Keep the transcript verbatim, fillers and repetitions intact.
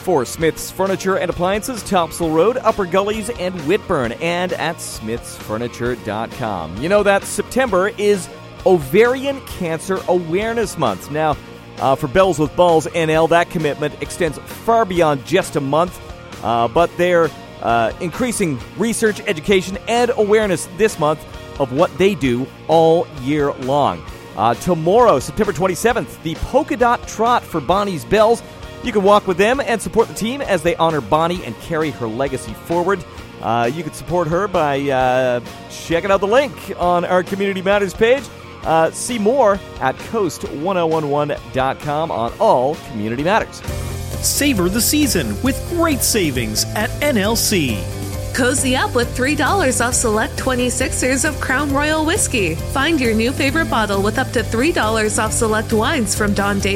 for Smith's Furniture and Appliances, Topsail Road, Upper Gullies, and Whitburn, and at smiths furniture dot com. You know that September is Ovarian Cancer Awareness Month. Now, uh, for Bells with Balls N L, that commitment extends far beyond just a month, uh, but they're uh, increasing research, education, and awareness this month of what they do all year long. Uh, tomorrow, September twenty-seventh, the Polka Dot Trot for Bonnie's Bells. You can walk with them and support the team as they honor Bonnie and carry her legacy forward. Uh, you can support her by uh, checking out the link on our Community Matters page. Uh, see more at coast ten eleven dot com on all Community Matters. Savor the season with great savings at N L C. Cozy up with three dollars off select twenty-sixers of Crown Royal Whiskey. Find your new favorite bottle with up to three dollars off select wines from Don Davis.